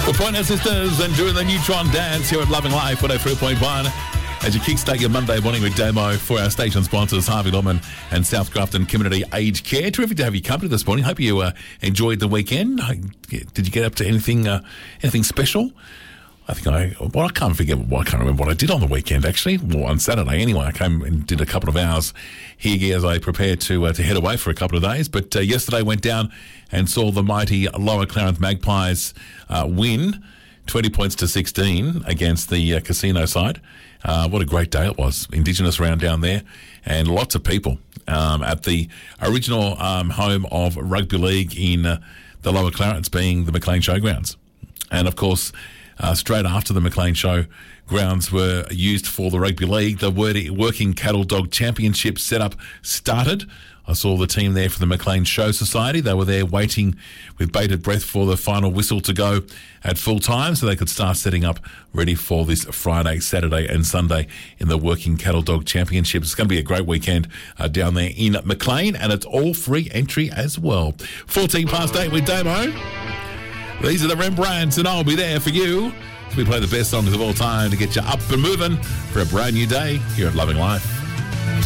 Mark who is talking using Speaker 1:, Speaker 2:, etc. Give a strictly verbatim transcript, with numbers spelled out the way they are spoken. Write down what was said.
Speaker 1: We're Pointer Sisters and doing the Neutron Dance here at Loving Life one oh three point one as you kickstart your Monday morning with Demo for our station sponsors, Harvey Norman and South Grafton Community Aged Care. Terrific to have you company this morning. Hope you uh, enjoyed the weekend. Did you get up to anything uh, anything special? I think I, well, I can't forget, well, I can't remember what I did on the weekend, actually. Well, on Saturday, anyway. I came and did a couple of hours here as I prepared to uh, to head away for a couple of days. But uh, yesterday went down and saw the mighty Lower Clarence Magpies uh, win, twenty points to sixteen against the uh, Casino side. Uh, what a great day it was. Indigenous round down there and lots of people um, at the original um, home of rugby league in uh, the Lower Clarence, being the McLean Showgrounds. And, of course, Uh, straight after the McLean Show grounds were used for the rugby league, the Working Cattle Dog Championship setup started. I saw the team there for the McLean Show Society. They were there waiting with bated breath for the final whistle to go at full time so they could start setting up ready for this Friday, Saturday and Sunday in the Working Cattle Dog Championship. It's going to be a great weekend uh, down there in McLean, and it's all free entry as well. fourteen past eight with Damo. These are the Rembrandts, and I'll be there for you as we play the best songs of all time to get you up and moving for a brand new day here at Loving Life.